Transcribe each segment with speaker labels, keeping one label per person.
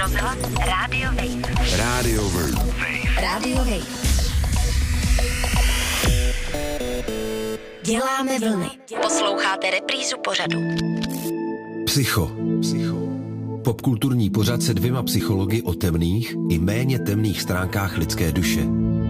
Speaker 1: Rozhlas Radio Wave.
Speaker 2: Radio Wave.
Speaker 1: Radio Wave. Děláme vlny. Posloucháte reprízu pořadu.
Speaker 2: Psycho. Popkulturní pořad se dvěma psychology o temných i méně temných stránkách lidské duše.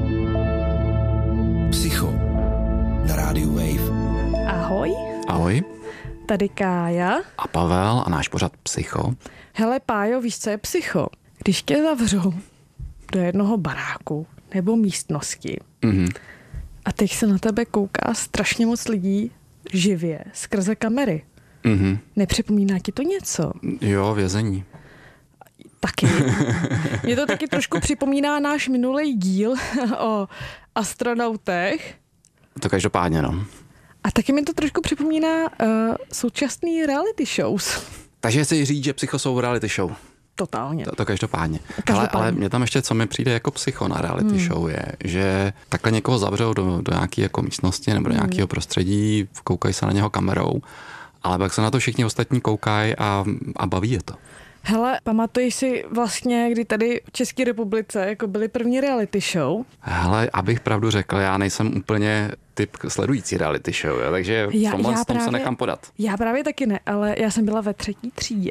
Speaker 2: Psycho na Radio Wave.
Speaker 3: Ahoj.
Speaker 4: Ahoj.
Speaker 3: Tady Kája.
Speaker 4: A Pavel a náš pořad Psycho.
Speaker 3: Hele Pájo, víš, co je psycho? Když tě zavřou do jednoho baráku nebo místnosti a teď se na tebe kouká strašně moc lidí živě skrze kamery. Nepřipomíná ti to něco?
Speaker 4: Jo, vězení.
Speaker 3: Taky. Mě to taky trošku připomíná náš minulý díl o astronautech.
Speaker 4: To každopádně, no.
Speaker 3: A taky mi to trošku připomíná současný reality shows.
Speaker 4: Takže chci říct, že Psycho jsou reality show.
Speaker 3: Totálně.
Speaker 4: To každopádně. Ale mě tam ještě, co mi přijde jako psycho na reality show, je, že takhle někoho zavřou do nějaké jako místnosti nebo do nějakého prostředí, koukají se na něho kamerou, ale pak se na to všichni ostatní koukají a baví je to.
Speaker 3: Hele, pamatuješ si vlastně, kdy tady v České republice jako byly první reality show?
Speaker 4: Hele, abych pravdu řekl, já nejsem úplně typ sledující reality show, jo, takže v tomhle tom se nechám podat.
Speaker 3: Já právě taky ne, ale já jsem byla ve 3. třídě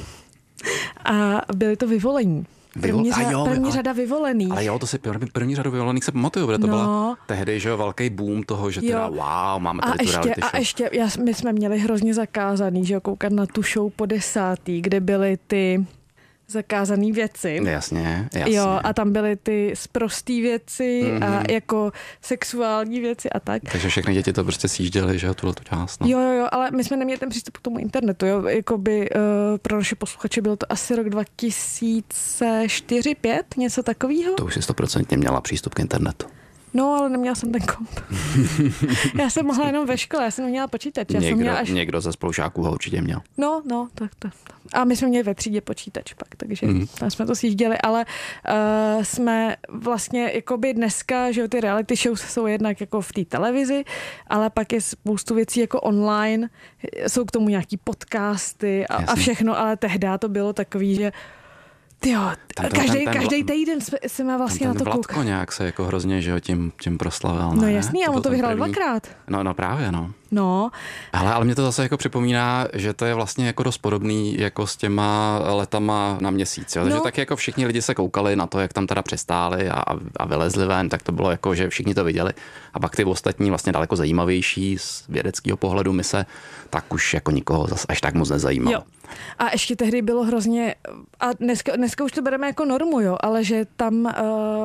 Speaker 3: a byly to Vyvolení. První řada Vyvolených.
Speaker 4: Ale jo, to si první řadu Vyvolených se pamatuju, protože to byla tehdy, že jo, velký boom toho, že teda wow, máme tady tu reality show.
Speaker 3: A ještě, my jsme měli hrozně zakázaný, že jo, koukat na tu show po 10., kde byly ty zakázané věci.
Speaker 4: Jasně.
Speaker 3: Jo, a tam byly ty sprostý věci a jako sexuální věci a tak.
Speaker 4: Takže všechny děti to prostě sjížděly, že jo, tuhletu část. No.
Speaker 3: Jo, ale my jsme neměli ten přístup k tomu internetu, jo, jakoby pro naše posluchače bylo to asi rok 2004-2005, něco takového.
Speaker 4: To už si 100% měla přístup k internetu.
Speaker 3: No, ale neměla jsem ten komp. Já jsem mohla jenom ve škole, já jsem neměla počítač.
Speaker 4: Někdo ze spolužáků ho určitě měl.
Speaker 3: No, tak. A my jsme měli ve třídě počítač pak, takže tam jsme to sjížděli, ale jsme vlastně jakoby dneska, že ty reality shows jsou jednak jako v té televizi, ale pak je spoustu věcí jako online, jsou k tomu nějaký podcasty a všechno, ale tehdy to bylo takový, že jo, každý týden jsme vlastně na to koukali.
Speaker 4: Vlatko nějak se jako hrozně, že jo, tím proslavil.
Speaker 3: No jasný, a on to vyhrál 2krát.
Speaker 4: No právě, no.
Speaker 3: No.
Speaker 4: Ale mě to zase jako připomíná, že to je vlastně jako dost podobný jako s těma letama na Měsíc. Jo? Takže tak jako všichni lidi se koukali na to, jak tam teda přistáli a vylezli ven, tak to bylo jako, že všichni to viděli. A pak ty ostatní vlastně daleko zajímavější z vědeckého pohledu mise, tak už jako nikoho zase až tak moc nezajímalo.
Speaker 3: Jo. A ještě tehdy bylo hrozně, a dneska už to bereme jako normu, jo, ale že tam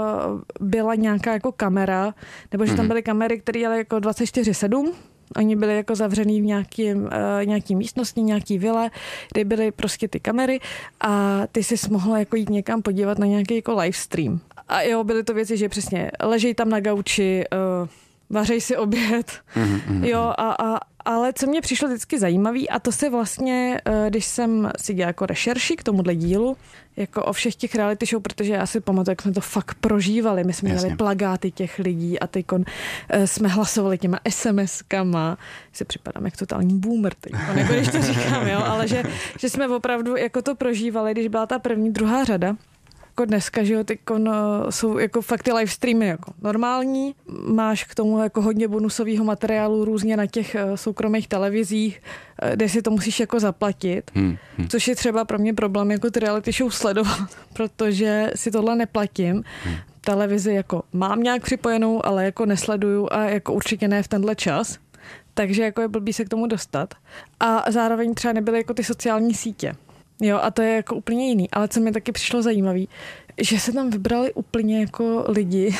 Speaker 3: byla nějaká jako kamera, nebo že tam byly kamery, které jeli jako 24/7, oni byli jako zavřený v nějaký místnosti, nějaký vile, kde byly prostě ty kamery a ty jsi mohla jako jít někam podívat na nějaký jako live stream. A jo, byly to věci, že přesně ležej tam na gauči, vařej si oběd, jo, ale co mě přišlo vždycky zajímavý, a to se vlastně, když jsem si dělala jako rešerši k tomuhle dílu, jako o všech těch reality show, protože já si pamatuju, jak jsme to fakt prožívali. My jsme měli plagáty těch lidí a teďkon jsme hlasovali těma SMS-kama. Si připadám jak totální boomer teďkon, jako když to říkám, jo, ale že jsme opravdu jako to prožívali, když byla ta první, druhá řada. Jako dneska, že jo, teďkon jsou jako fakt ty live streamy jako normální. Máš k tomu jako hodně bonusového materiálu různě na těch soukromých televizích, kde si to musíš jako zaplatit, což je třeba pro mě problém jako ty reality show sledovat, protože si tohle neplatím. Televizi jako mám nějak připojenou, ale jako nesleduju a jako určitě ne v tenhle čas. Takže jako je blbý se k tomu dostat. A zároveň třeba nebyly jako ty sociální sítě. Jo, a to je jako úplně jiný. Ale co mi taky přišlo zajímavý, že se tam vybrali úplně jako lidi,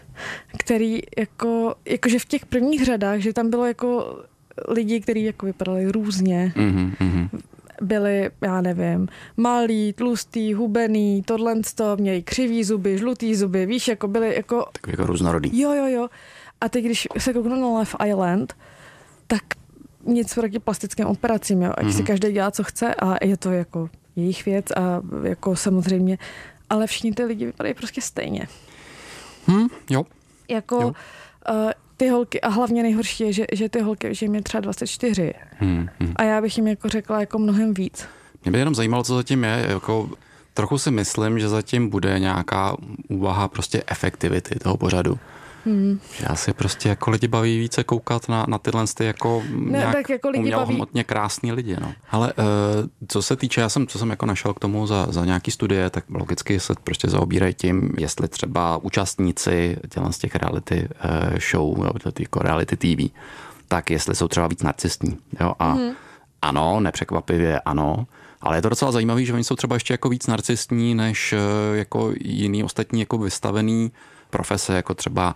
Speaker 3: který jakože v těch prvních řadách, že tam bylo jako lidi, kteří jako vypadali různě. Byli, já nevím, malý, tlustý, hubený, měli křivý zuby, žlutý zuby, víš, jako byli jako...
Speaker 4: Takový jako různorodý.
Speaker 3: Jo. A teď, když se kouknu na Love Island, tak nic proti plastickým operacím, jo. Ať si každý dělá, co chce a je to jako jejich věc a jako samozřejmě, ale všichni ty lidi vypadají prostě stejně.
Speaker 4: Jo.
Speaker 3: Jako ty holky, a hlavně nejhorší je, že ty holky, že jim je třeba 24 a já bych jim jako řekla jako mnohem víc.
Speaker 4: Mě by jenom zajímalo, co zatím je, jako trochu si myslím, že zatím bude nějaká úvaha prostě efektivity toho pořadu. Že asi prostě jako lidi baví více koukat na tyhle jako nějak
Speaker 3: tak jako
Speaker 4: umělohmotně krásný lidi. No. Ale co se týče, co jsem jako našel k tomu za nějaký studie, tak logicky se prostě zaobírají tím, jestli třeba účastníci z těch reality show, jako reality TV, tak jestli jsou třeba víc narcistní. Jo? A ano, nepřekvapivě ano, ale je to docela zajímavé, že oni jsou třeba ještě jako víc narcistní než jako jiný ostatní jako vystavený profese, jako třeba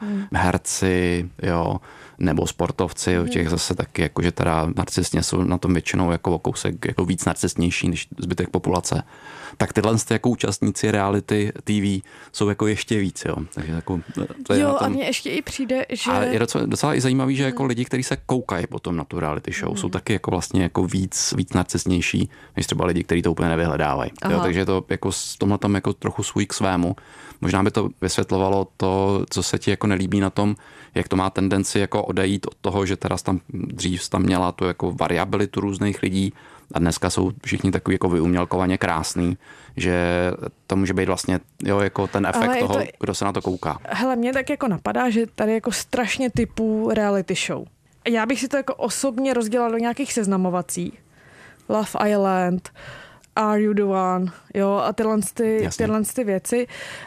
Speaker 4: herci, jo, nebo sportovci, u těch zase taky, jakože teda narcistně jsou na tom většinou jako o kousek jako víc narcistnější než zbytek populace. Tak tyhle jako účastníci reality TV jsou jako ještě víc, jo. Takže jako, to je
Speaker 3: jo,
Speaker 4: na tom...
Speaker 3: a mně ještě i přijde, že...
Speaker 4: A je docela i zajímavý, že jako lidi, kteří se koukají potom na tu reality show, jsou taky jako vlastně jako víc narcistnější, než třeba lidi, kteří to úplně nevyhledávají. Takže to jako s tomhle tam jako trochu svůj k svému. Možná by to vysvětlovalo to, co se ti jako nelíbí na tom, jak to má tendenci jako odejít od toho, že teda dřív tam měla tu jako variabilitu různých lidí a dneska jsou všichni takový jako vyumělkovaně krásný, že to může být vlastně jako ten efekt toho, kdo se na to kouká.
Speaker 3: Hele, mě tak jako napadá, že tady jako strašně typů reality show. Já bych si to jako osobně rozdělala do nějakých seznamovacích. Love Island, Are You the One, jo, a tyhle ty věci.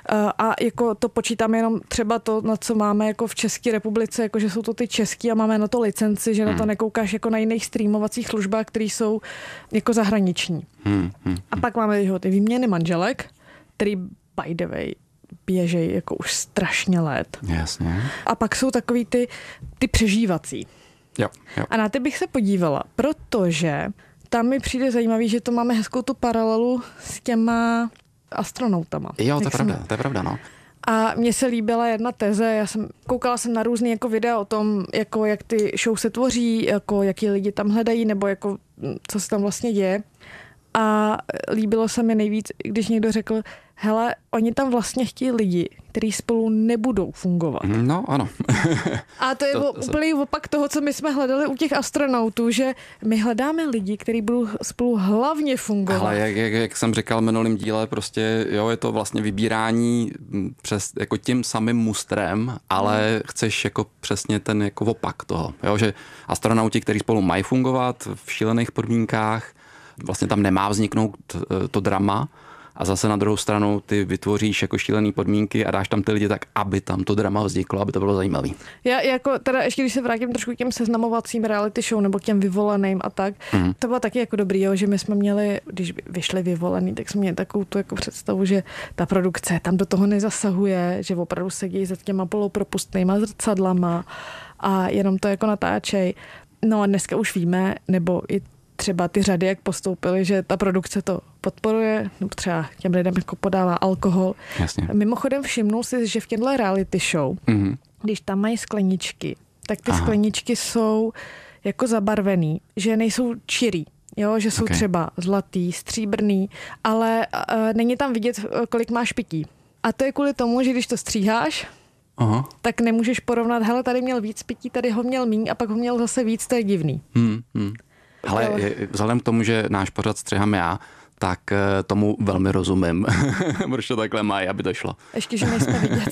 Speaker 3: A jako to počítám jenom třeba to, na co máme jako v České republice, jako že jsou to ty český a máme na to licenci, že na to nekoukáš jako na jiných streamovacích službách, které jsou jako zahraniční. A pak máme ty výměny manželek, který by the way běžej jako už strašně let.
Speaker 4: Jasně.
Speaker 3: A pak jsou takový ty přežívací.
Speaker 4: Jo.
Speaker 3: A na ty bych se podívala, protože tam mi přijde zajímavý, že to máme hezkou tu paralelu s těma astronautama.
Speaker 4: Jo, to je pravda, no.
Speaker 3: A mně se líbila jedna teze, koukala jsem na různý jako videa o tom, jako jak ty show se tvoří, jako jaký lidi tam hledají, nebo jako co se tam vlastně děje. A líbilo se mi nejvíc, když někdo řekl, hele, oni tam vlastně chtějí lidi, kteří spolu nebudou fungovat.
Speaker 4: No, ano.
Speaker 3: A to je úplný opak toho, co my jsme hledali u těch astronautů, že my hledáme lidi, kteří budou spolu hlavně fungovat.
Speaker 4: Ale jak jsem říkal v minulém díle, prostě je to vlastně vybírání přes jako tím samým mustrem, ale chceš jako přesně ten jako opak toho. Jo, že astronauti, kteří spolu mají fungovat v šílených podmínkách, vlastně tam nemá vzniknout to drama, a zase na druhou stranu ty vytvoříš jako šílený podmínky a dáš tam ty lidi tak, aby tam to drama vzniklo, aby to bylo zajímavý.
Speaker 3: Já jako teda ještě, když se vrátím trošku k těm seznamovacím reality show nebo k těm vyvoleným a tak, to bylo taky jako dobrý, jo, že my jsme měli, když vyšli vyvolený, tak jsme měli takovou tu jako představu, že ta produkce tam do toho nezasahuje, že opravdu sedí za těma polopropustnýma zrcadlama a jenom to jako natáčej. No a dneska už víme, nebo i třeba ty řady, jak postoupily, že ta produkce to podporuje, nebo třeba těm lidem jako podává alkohol.
Speaker 4: Jasně.
Speaker 3: Mimochodem všimnul si, že v těchto reality show, když tam mají skleničky, tak ty skleničky jsou jako zabarvený, že nejsou čirý, jo, že jsou třeba zlatý, stříbrný, ale není tam vidět, kolik máš pití. A to je kvůli tomu, že když to stříháš, tak nemůžeš porovnat, hele, tady měl víc pití, tady ho měl míň a pak ho měl zase víc, to je divný.
Speaker 4: Ale vzhledem k tomu, že náš pořad střihám já, tak tomu velmi rozumím. Proč to takhle mají, aby to šlo.
Speaker 3: Ještě, že nejsme vidět.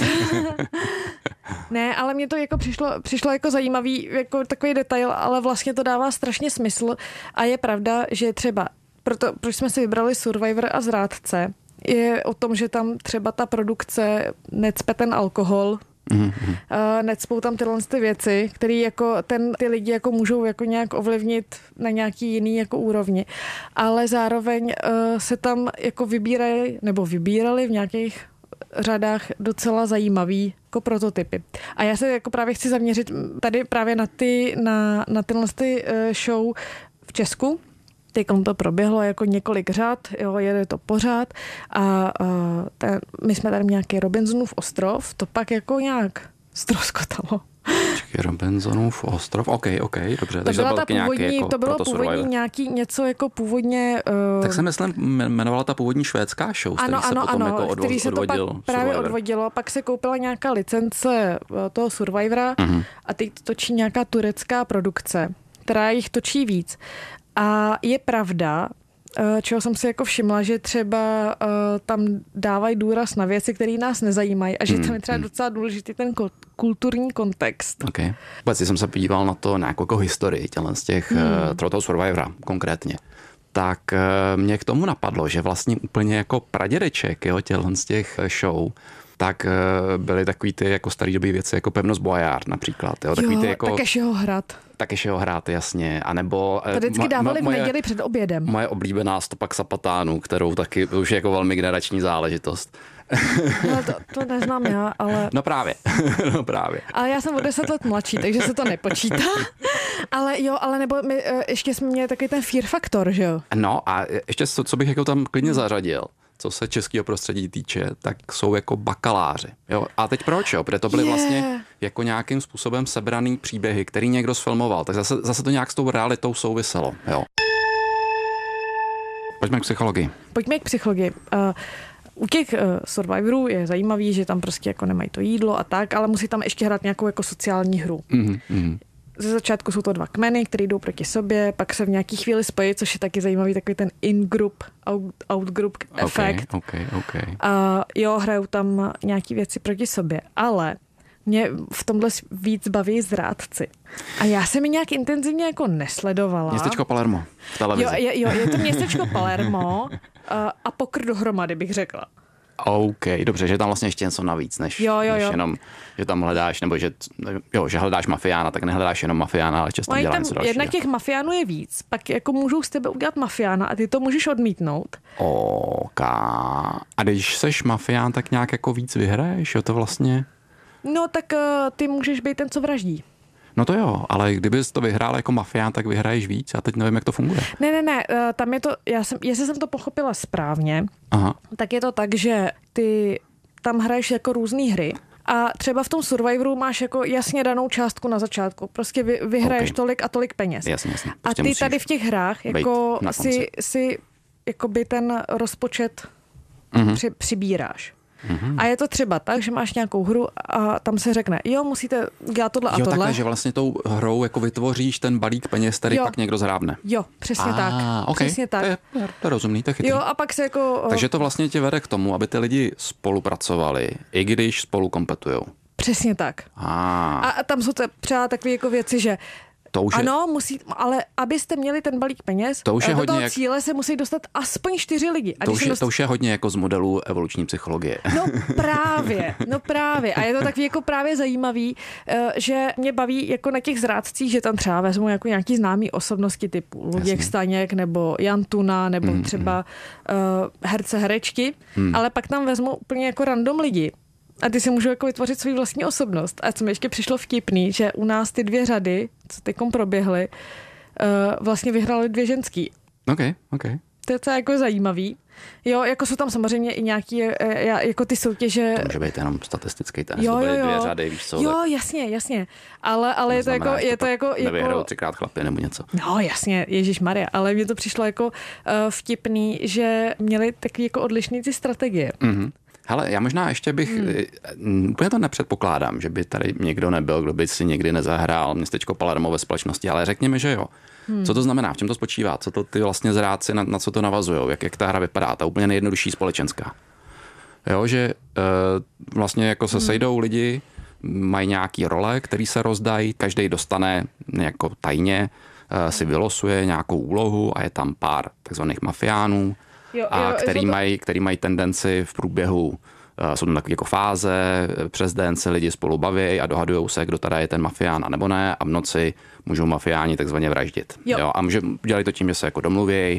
Speaker 3: Ne, ale mně to jako přišlo jako zajímavý, jako takový detail, ale vlastně to dává strašně smysl a je pravda, že třeba, proč jsme si vybrali Survivor a Zrádce, je o tom, že tam třeba ta produkce necpe ten alkohol, necpou tam tyhle ty věci, které jako ty lidi jako můžou jako nějak ovlivnit na nějaký jiný jako úrovni. Ale zároveň se tam jako vybírali v nějakých řadách docela zajímavý jako prototypy. A já se jako právě chci zaměřit tady právě na tyhle ty show v Česku. Teď to proběhlo jako několik řad, jo, jede to pořád a my jsme tady nějaký Robinsonův ostrov, to pak jako nějak ztroskotalo.
Speaker 4: Robinsonův ostrov, OK, dobře.
Speaker 3: To bylo původní něco jako původně...
Speaker 4: Tak se myslím, jmenovala ta původní švédská show,
Speaker 3: který se to pak právě odvodilo. Pak se koupila nějaká licence toho Survivora a teď točí nějaká turecká produkce, která jich točí víc. A je pravda, čeho jsem si jako všimla, že třeba tam dávají důraz na věci, které nás nezajímají a že tam je třeba docela důležitý ten kulturní kontext.
Speaker 4: Okay. Vůbec jsem se podíval na to nějakou jako historii z těch toho Survivora konkrétně. Tak mě k tomu napadlo, že vlastně úplně jako pradědeček z těch show, tak byly takový ty jako starý dobý věci, jako Pevnost Boyard například. Jo, takový ty jako
Speaker 3: Takešeho hrad,
Speaker 4: jasně. A nebo
Speaker 3: to vždycky dávali v neděli před obědem.
Speaker 4: Moje oblíbená Stopa k Sapatánů, kterou taky už je jako velmi generační záležitost.
Speaker 3: No, to neznám já, ale...
Speaker 4: No právě.
Speaker 3: Ale já jsem o 10 let mladší, takže se to nepočítá. ale nebo ještě jsme měli takový ten fear faktor, že jo?
Speaker 4: No a ještě co bych jako tam klidně zařadil, co se českého prostředí týče, tak jsou jako bakaláři. Jo? A teď proč? Jo? Protože to byly vlastně jako nějakým způsobem sebraný příběhy, který někdo sfilmoval. Tak zase to nějak s tou realitou souviselo. Jo? Pojďme k psychologii.
Speaker 3: U těch Survivorů je zajímavý, že tam prostě jako nemají to jídlo a tak, ale musí tam ještě hrát nějakou jako sociální hru. Ze začátku jsou to 2 kmeny, které jdou proti sobě, pak se v nějaký chvíli spojí, což je taky zajímavý, takový ten in-group, out-group efekt.
Speaker 4: Okay.
Speaker 3: A hrajou tam nějaký věci proti sobě, ale mě v tomhle víc baví zrádci. A já jsem ji nějak intenzivně jako nesledovala.
Speaker 4: Městečko Palermo v televizi.
Speaker 3: Jo, je to městečko Palermo a pokr dohromady, bych řekla.
Speaker 4: OK, dobře, že tam vlastně ještě něco navíc, než jenom, že tam hledáš, nebo že hledáš mafiána, tak nehledáš jenom mafiána, ale často dělá něco dalšího.
Speaker 3: Jednak těch mafiánů je víc, pak jako můžou z tebe udělat mafiána a ty to můžeš odmítnout.
Speaker 4: OK. A když seš mafián, tak nějak jako víc vyhraješ, jo, to vlastně... No
Speaker 3: tak ty můžeš být ten, co vraždí.
Speaker 4: No to jo, ale kdybys to vyhrál jako mafián, tak vyhraješ víc. Já teď nevím, jak to funguje.
Speaker 3: Ne, tam je to, jestli jsem to pochopila správně, tak je to tak, že ty tam hraješ jako různý hry a třeba v tom Survivoru máš jako jasně danou částku na začátku. Prostě vyhraješ tolik a tolik peněz.
Speaker 4: Jasně.
Speaker 3: Prostě a ty tady v těch hrách jako si jakoby ten rozpočet přibíráš. A je to třeba tak, že máš nějakou hru a tam se řekne, musíte dělat tohle a tohle.
Speaker 4: Takhle, že vlastně tou hrou jako vytvoříš ten balík peněz, který pak někdo zhrábne.
Speaker 3: Jo, přesně tak.
Speaker 4: Okay.
Speaker 3: Přesně tak.
Speaker 4: To je rozumný, to je chytrý.
Speaker 3: Jo, a pak se jako...
Speaker 4: Takže to vlastně tě vede k tomu, aby ty lidi spolupracovali, i když spolu kompetujou.
Speaker 3: Přesně tak. A tam jsou třeba takové jako věci, že musí, ale abyste měli ten balík peněz, do toho cíle se musí dostat aspoň 4 lidi. A
Speaker 4: to už je hodně jako z modelu evoluční psychologie.
Speaker 3: No právě. A je to takový jako právě zajímavý, že mě baví jako na těch zrádcích, že tam třeba vezmu jako nějaký známý osobnosti typu Luděk Staněk nebo Jan Tuna nebo třeba herce, herečky, ale pak tam vezmu úplně jako random lidi. A ty si můžou jako vytvořit svou vlastní osobnost. A co mi ještě přišlo vtipný, že u nás ty 2 řady, co teďkom proběhly, vlastně vyhrály 2 ženský.
Speaker 4: OK.
Speaker 3: To je docela jako zajímavý. Jo, jako jsou tam samozřejmě i nějaký, jako ty soutěže...
Speaker 4: To může být jenom statistický test, to byly 2 řady, víš co?
Speaker 3: Jo, jasně. Ale je to jako...
Speaker 4: Nevyhrou 3krát chlapy nebo něco.
Speaker 3: No, jasně, ježišmarja, ale mně to přišlo jako vtipný, že měli takový jako odlišný ty strategie.
Speaker 4: Hele, já možná ještě bych, úplně to nepředpokládám, že by tady někdo nebyl, kdo by si někdy nezahrál městečko Palermo ve společnosti, ale řekněme, že jo. Co to znamená, v čem to spočívá, co to ty vlastně zrádci, na co to navazujou, jak ta hra vypadá, ta úplně nejjednodušší společenská. Jo, že vlastně jako se sejdou lidi, mají nějaký role, který se rozdají, každý dostane jako tajně, si vylosuje nějakou úlohu a je tam pár takzvaných mafiánů, který mají tendenci v průběhu, jsou tam takové jako fáze, přes den se lidi spolu baví a dohadujou se, kdo teda je ten mafián a nebo ne, a v noci můžou mafiáni takzvaně vraždit. Jo, a dělají to tím, že se jako domluvějí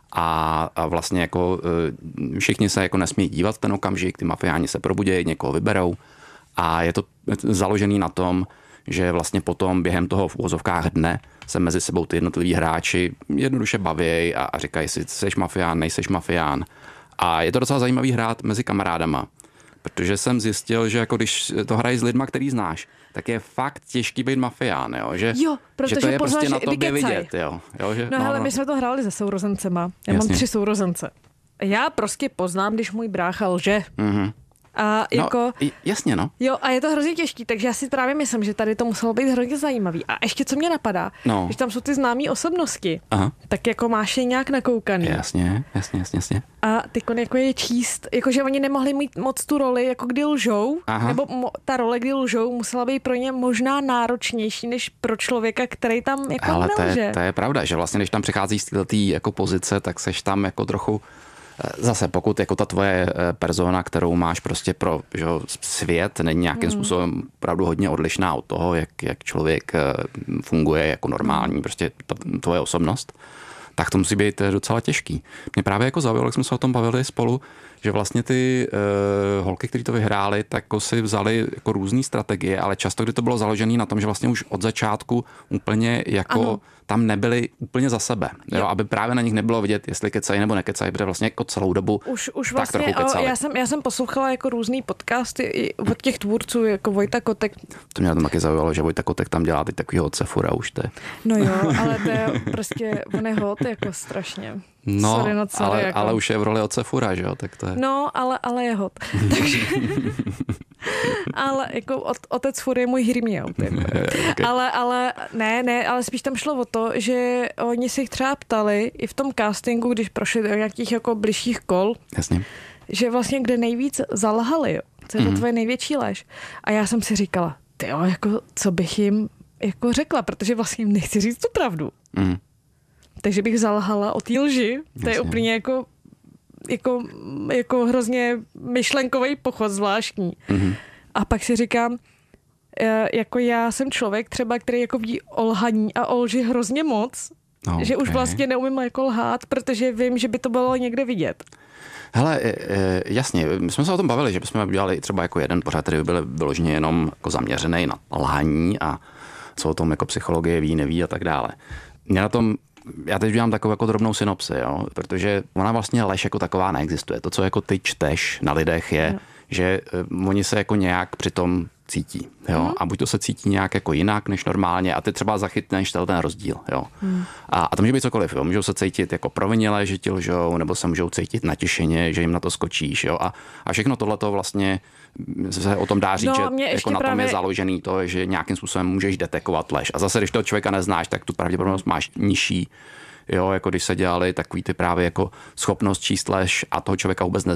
Speaker 4: a vlastně jako všichni se jako nesmí dívat v ten okamžik, ty mafiáni se probudějí, někoho vyberou a je to založený na tom, že vlastně potom během toho v uvozovkách dne se mezi sebou ty jednotliví hráči jednoduše baví a říkají si, seš mafián, nejseš mafián. A je to docela zajímavý hrát mezi kamarádama, protože jsem zjistil, že jako když to hrají s lidma, který znáš, tak je fakt těžký být mafián, jo? Že to je prostě na tobě vidět. Jo, že,
Speaker 3: hele, my jsme to hráli se sourozencema. Já mám 3 sourozence. Já prostě poznám, když můj brácha lže. A jako,
Speaker 4: jasně, no.
Speaker 3: Jo, a je to hrozně těžký, takže já si právě myslím, že tady to muselo být hrozně zajímavý. A ještě co mě napadá, když tam jsou ty známý osobnosti, tak jako máš je nějak nakoukaný.
Speaker 4: Jasně.
Speaker 3: A ty jako je číst, jakože oni nemohli mít moc tu roli, jako kdy lžou, nebo ta role, kdy lžou, musela být pro ně možná náročnější, než pro člověka, který tam jako nelže.
Speaker 4: To je pravda, že vlastně, když tam přichází z této jako pozice, tak seš tam jako trochu zase, pokud jako ta tvoje persona, kterou máš prostě pro svět, není nějakým způsobem opravdu hodně odlišná od toho, jak člověk funguje jako normální, prostě tvoje osobnost, tak to musí být docela těžký. Mě právě jako zaujalo, jak jsme se o tom bavili spolu, že vlastně ty holky, které to vyhrály, tak jako si vzali jako různý strategie, ale často, kdy to bylo založené na tom, že vlastně už od začátku úplně jako tam nebyli úplně za sebe, jo, aby právě na nich nebylo vidět, jestli kecají nebo nekecají, protože vlastně jako celou dobu
Speaker 3: už vlastně, já jsem poslouchala jako různý podcasty i od těch tvůrců, jako Vojta Kotek.
Speaker 4: To mě na tom taky zaujalo, že Vojta Kotek tam dělá teď takovýho Cefura už to je.
Speaker 3: No jo, ale to je prostě, on je hot jako strašně.
Speaker 4: No,
Speaker 3: sorry, jako.
Speaker 4: Ale už je v roli otce Fura, že jo, tak to je.
Speaker 3: No, ale je hot. Takže, ale jako otec Fur je můj Hrimio. Okay. Ale spíš tam šlo o to, že oni si jich třeba ptali i v tom castingu, když prošli do nějakých jako bližších kol.
Speaker 4: Jasně.
Speaker 3: Že vlastně kde nejvíc zalhali, jo. Co je to tvoje největší lež. A já jsem si říkala, tyjo, jako co bych jim jako řekla, protože vlastně nechci říct tu pravdu. Takže bych zalhala o té lži. To je úplně jako hrozně myšlenkový pochod zvláštní. A pak si říkám, jako já jsem člověk třeba, který jako ví o lhaní a o lži hrozně moc, že už vlastně neumím jako lhát, protože vím, že by to bylo někde vidět.
Speaker 4: Hele, jasně, my jsme se o tom bavili, že bychom udělali třeba jako jeden pořad, který by byl vyloženě jenom jako zaměřený na lhaní a co o tom jako psychologie ví, neví a tak dále. Mě na tom já teď udělám takovou jako drobnou synopsi, jo? Protože ona vlastně lež jako taková neexistuje. To, co jako ty čteš na lidech je, že oni se jako nějak přitom cítí. Jo? A buď to se cítí nějak jako jinak než normálně a ty třeba zachytneš ten rozdíl. Jo? A to může být cokoliv. Jo? Můžou se cítit jako provinile, že ti lžou, nebo se můžou cítit natěšeně, že jim na to skočíš. Jo? A všechno tohleto vlastně se o tom dá říct, že jako na tom je založený to, že nějakým způsobem můžeš detekovat lež. A zase, když toho člověka neznáš, tak tu pravděpodobnost máš nižší. Jo, jako když se dělali takový ty právě jako schopnost číst lež a toho člověka vůbec